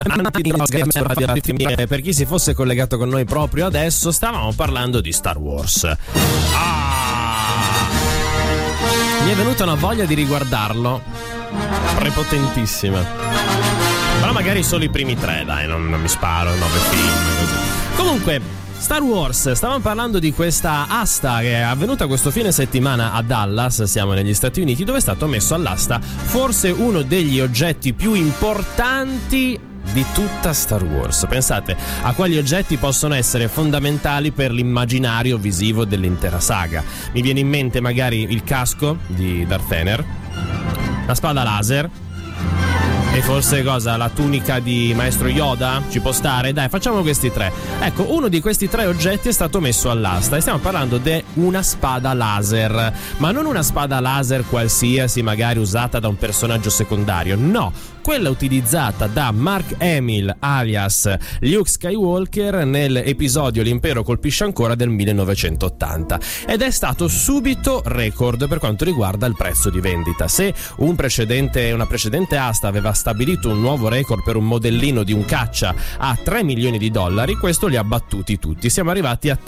Per chi si fosse collegato con noi proprio adesso, stavamo parlando di Star Wars. Mi è venuta una voglia di riguardarlo prepotentissima. Però magari solo i primi 3, dai, non mi sparo 9 film così. Comunque, Star Wars, stavamo parlando di questa asta che è avvenuta questo fine settimana a Dallas, siamo negli Stati Uniti, dove è stato messo all'asta forse uno degli oggetti più importanti di tutta Star Wars. Pensate a quali oggetti possono essere fondamentali per l'immaginario visivo dell'intera saga. Mi viene in mente magari il casco di Darth Vader, la spada laser e forse la tunica di Maestro Yoda? Ci può stare? Dai, facciamo questi 3. Ecco, uno di questi 3 oggetti è stato messo all'asta e stiamo parlando di una spada laser, ma non una spada laser qualsiasi magari usata da un personaggio secondario, no, quella utilizzata da Mark Hamill alias Luke Skywalker nell'episodio L'impero colpisce ancora del 1980 ed è stato subito record per quanto riguarda il prezzo di vendita. Se una precedente asta aveva stabilito un nuovo record per un modellino di un caccia a $3 milioni, questo li ha battuti tutti. Siamo arrivati a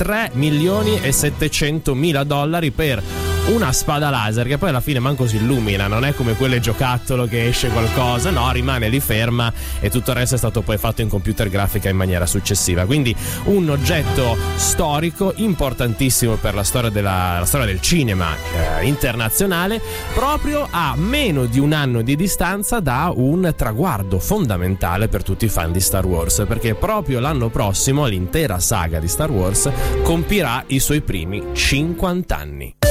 $3.700.000 per una spada laser che poi alla fine manco si illumina, non è come quelle giocattolo che esce qualcosa, no, rimane lì ferma e tutto il resto è stato poi fatto in computer grafica in maniera successiva. Quindi un oggetto storico importantissimo per la storia del cinema internazionale, proprio a meno di un anno di distanza da un traguardo fondamentale per tutti i fan di Star Wars, perché proprio l'anno prossimo l'intera saga di Star Wars compirà i suoi primi 50 anni.